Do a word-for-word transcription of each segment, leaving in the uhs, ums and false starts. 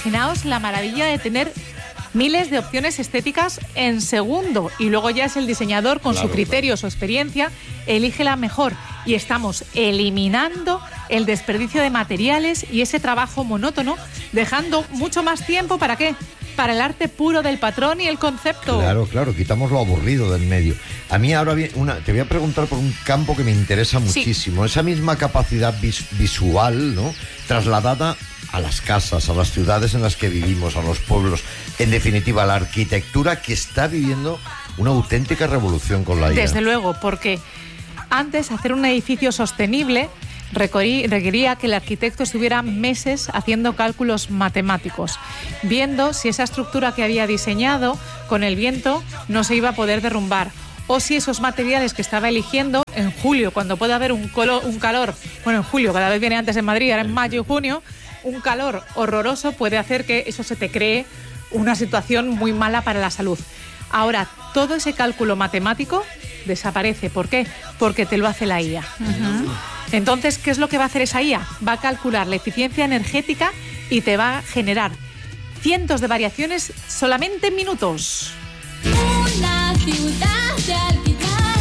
imaginaos la maravilla de tener miles de opciones estéticas en segundo, y luego ya es el diseñador con claro, su criterio, claro. su experiencia, elige la mejor, y estamos eliminando el desperdicio de materiales y ese trabajo monótono, dejando mucho más tiempo ¿para qué? Para el arte puro del patrón y el concepto. Claro, claro, quitamos lo aburrido del medio. A mí ahora bien, una, te voy a preguntar por un campo que me interesa muchísimo, sí. esa misma capacidad vis, visual, ¿no? Trasladada a las casas, a las ciudades en las que vivimos, a los pueblos. En definitiva, la arquitectura que está viviendo una auténtica revolución con la I A. Desde luego, porque antes hacer un edificio sostenible requería que el arquitecto estuviera meses haciendo cálculos matemáticos, viendo si esa estructura que había diseñado con el viento no se iba a poder derrumbar, o si esos materiales que estaba eligiendo en julio, cuando puede haber un, colo, un calor, bueno, en julio, cada vez viene antes en Madrid, ahora en mayo y junio, un calor horroroso puede hacer que eso se te cree una situación muy mala para la salud. Ahora, todo ese cálculo matemático desaparece. ¿Por qué? Porque te lo hace la I A. Uh-huh. Entonces, ¿qué es lo que va a hacer esa I A? Va a calcular la eficiencia energética y te va a generar cientos de variaciones solamente en minutos. Una ciudad de alquitrán,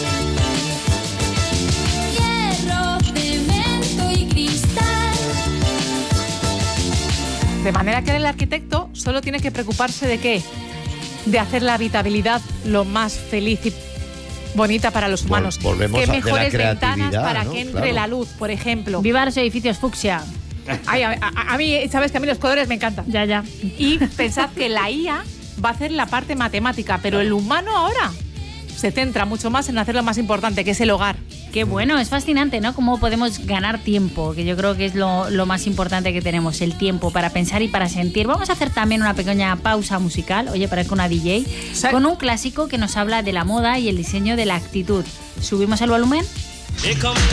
hierro, cemento y cristal. De manera que el arquitecto solo tiene que preocuparse de ¿qué? De hacer la habitabilidad lo más feliz y bonita para los humanos. Volvemos que mejores a ventanas para ¿no? que entre claro. la luz, por ejemplo. Viva los edificios fucsia. Ay, a, a, a mí, sabes que a mí los colores me encantan. Ya, ya. Y pensad que la I A va a hacer la parte matemática, pero el humano ahora se centra mucho más en hacer lo más importante, que es el hogar. Qué bueno, es fascinante, ¿no? Cómo podemos ganar tiempo, que yo creo que es lo, lo más importante que tenemos, el tiempo para pensar y para sentir. Vamos a hacer también una pequeña pausa musical, oye, parezco una D J, ¿sí? Con un clásico que nos habla de la moda y el diseño de la actitud. ¿Subimos el volumen?